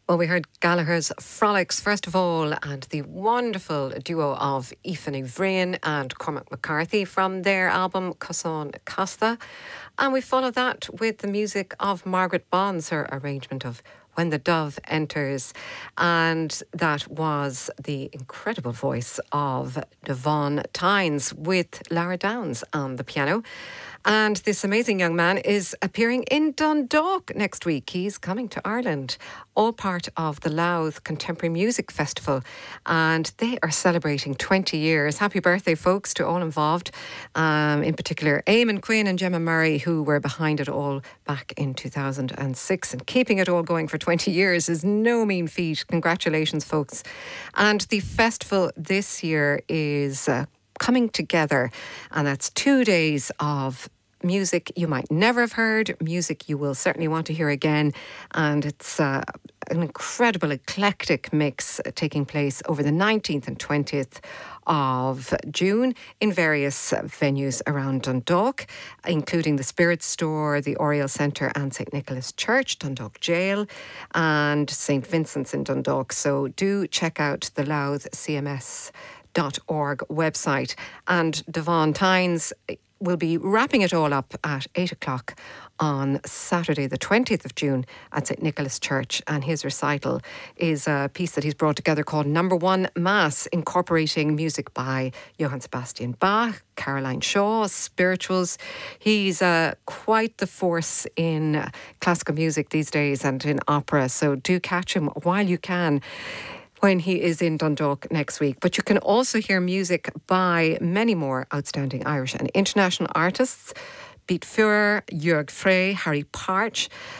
Well, we heard Gallagher's Frolics, first of all, and the wonderful duo of Aoife Ní Bhriain and Cormac McCarthy from their album Cosán Costa. And we followed that with the music of Margaret Bonds, her arrangement of When the Dove Enters. And that was the incredible voice of Devon Tynes with Lara Downs on the piano. And this amazing young man is appearing in Dundalk next week. He's coming to Ireland, all part of the Louth Contemporary Music Festival. And they are celebrating 20 years. Happy birthday, folks, to all involved. In particular, Eamon Quinn and Gemma Murray, who were behind it all back in 2006. And keeping it all going for 20 years is no mean feat. Congratulations, folks. And the festival this year is coming together. And that's 2 days of music you might never have heard, music you will certainly want to hear again. And it's an incredible eclectic mix taking place over the 19th and 20th of June in various venues around Dundalk, including the Spirit Store, the Oriel Centre and St Nicholas Church, Dundalk Jail and St Vincent's in Dundalk. So do check out the Louth CMS.org website. And Devon Tynes will be wrapping it all up at 8 o'clock on Saturday the 20th of June at St Nicholas Church, and his recital is a piece that he's brought together called Number One Mass, incorporating music by Johann Sebastian Bach, Caroline Shaw, spirituals. He's quite the force in classical music these days and in opera, so do catch him while you can when he is in Dundalk next week. But you can also hear music by many more outstanding Irish and international artists. Beat Führer, Jörg Frey, Harry Partch,